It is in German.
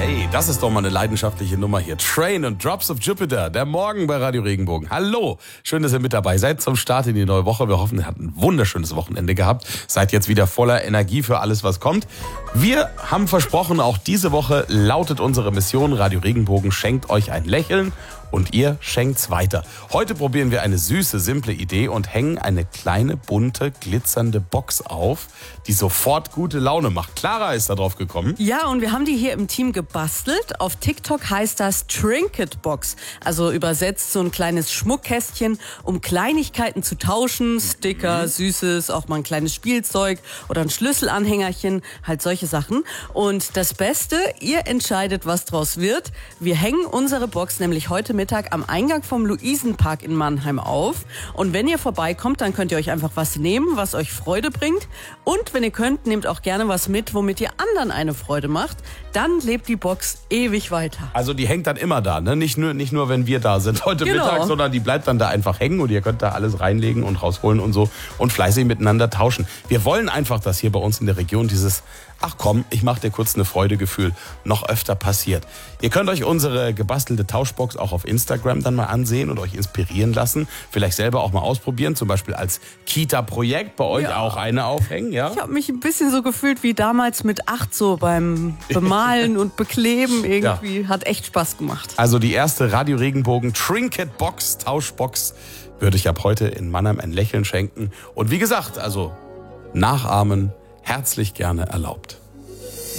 Hey, das ist doch mal eine leidenschaftliche Nummer hier. Train und Drops of Jupiter, der Morgen bei Radio Regenbogen. Hallo, schön, dass ihr mit dabei seid zum Start in die neue Woche. Wir hoffen, ihr habt ein wunderschönes Wochenende gehabt. Seid jetzt wieder voller Energie für alles, was kommt. Wir haben versprochen, auch diese Woche lautet unsere Mission, Radio Regenbogen schenkt euch ein Lächeln und ihr schenkt's weiter. Heute probieren wir eine süße, simple Idee und hängen eine kleine, bunte, glitzernde Box auf, die sofort gute Laune macht. Clara ist da drauf gekommen. Ja, und wir haben die hier im Team gebastelt. Auf TikTok heißt das Trinket Box. Also übersetzt so ein kleines Schmuckkästchen, um Kleinigkeiten zu tauschen. Sticker, Süßes, auch mal ein kleines Spielzeug oder ein Schlüsselanhängerchen, halt solche Sachen. Und das Beste, ihr entscheidet, was draus wird. Wir hängen unsere Box nämlich heute Mittag am Eingang vom Luisenpark in Mannheim auf. Und wenn ihr vorbeikommt, dann könnt ihr euch einfach was nehmen, was euch Freude bringt. Und wenn ihr könnt, nehmt auch gerne was mit, womit ihr anderen eine Freude macht. Dann lebt die Box ewig weiter. Also die hängt dann immer da, ne? Nicht nur, wenn wir da sind heute Mittag, sondern die bleibt dann da einfach hängen und ihr könnt da alles reinlegen und rausholen und so und fleißig miteinander tauschen. Wir wollen einfach, dass hier bei uns in der Region dieses ach komm, ich mach dir kurz eine Freude-Gefühl noch öfter passiert. Ihr könnt euch unsere gebastelte Tauschbox auch auf Instagram dann mal ansehen und euch inspirieren lassen. Vielleicht selber auch mal ausprobieren, zum Beispiel als Kita-Projekt bei euch auch eine aufhängen. Ja? Ich habe mich ein bisschen so gefühlt wie damals mit 8 so beim Bemalen und Bekleben irgendwie. Ja. Hat echt Spaß gemacht. Also die erste Radio Regenbogen Trinket Box, Tauschbox, würde ich ab heute in Mannheim ein Lächeln schenken. Und wie gesagt, also nachahmen, herzlich gerne erlaubt.